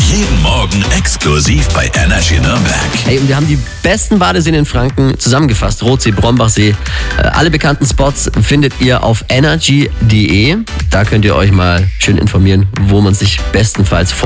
Jeden Morgen exklusiv bei Energy Nürnberg. Hey, und wir haben die besten Badeseen in Franken zusammengefasst. Rotsee, Brombachsee. Alle bekannten Spots findet ihr auf energy.de. Da könnt ihr euch mal schön informieren, wo man sich bestenfalls